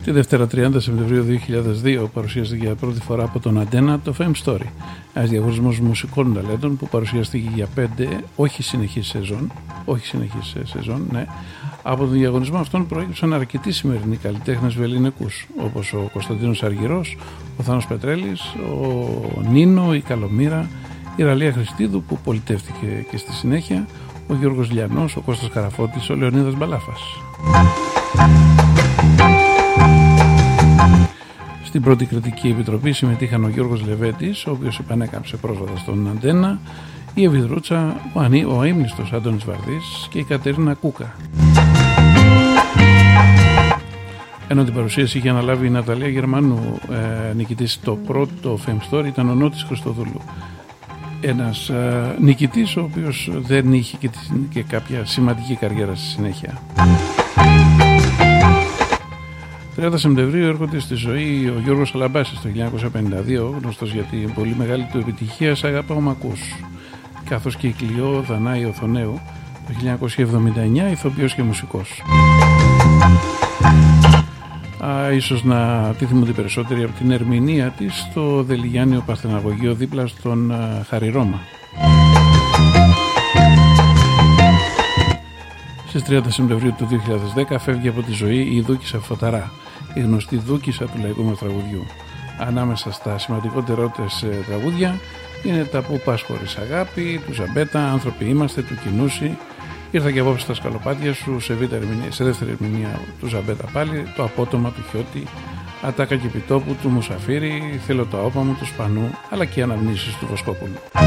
Τη Δευτέρα 30 Σεπτεμβρίου 2002 παρουσιάστηκε για πρώτη φορά από τον Αντένα το Fame Story, ένας διαγωνισμός μουσικών ταλέντων που παρουσιάστηκε για 5 όχι συνεχείς σεζόν, ναι. Από τον διαγωνισμό αυτόν προέκυψαν αρκετοί σημερινοί καλλιτέχνες βεληνικούς, όπως ο Κωνσταντίνος Αργυρός, ο Θάνος Πετρέλης, ο Νίνο, η Καλομήρα, η Ραλία Χριστίδου που πολιτεύτηκε και στη συνέχεια, ο Γιώργος Λιανός, ο Κώστας Καραφώτης, ο Λεωνίδας Μπαλάφας. Στην πρώτη κριτική επιτροπή συμμετείχαν ο Γιώργος Λεβέντης, ο οποίος επανέκαμψε πρόσφατα στον Αντένα, η Ευηδρούτσα, ο αείμνηστος Άντωνης Βαρδής και η Κατερίνα Κούκα. Ενώ την παρουσίαση είχε αναλάβει η Ναταλία Γερμανού, νικητής το πρώτο Fame Story ήταν ο Νότης Χριστοδούλου. Ένας νικητής ο οποίος δεν είχε και κάποια σημαντική καριέρα στη συνέχεια. 30 Σεπτεμβρίου έρχονται στη ζωή ο Γιώργος Αλαμπάσης το 1952, γνωστός για την πολύ μεγάλη του επιτυχία «Σ' αγαπάω μ' ακούς», καθώς και η Κλειό Δανάη Οθονέου το 1979, ηθοποιός και μουσικός. Ίσως να τη θυμούνται περισσότεροι από την ερμηνεία της στο Δελιγιάννιο Παρθεναγωγείο δίπλα στον Χαριρώμα. Στις 30 Σεπτεμβρίου του 2010 φεύγει από τη ζωή η Δούκισσα Φωταρά, η γνωστή Δούκισσα του λαϊκού μας τραγουδιού. Ανάμεσα στα σημαντικότερα της τραγούδια είναι τα «Που πας χωρίς αγάπη», του Ζαμπέτα, «Άνθρωποι είμαστε», του Κινούση, «Ήρθα και απόψε στα σκαλοπάτια σου», σε δεύτερη ερμηνεία του Ζαμπέτα πάλι, «Το απότομα» του Χιώτη, «Ατάκα και επιτόπου» του Μουσαφίρη, «Θέλω τα όπα μου» του Σπανού, αλλά και «Αναμνήσεις» του Βοσκόπουλου.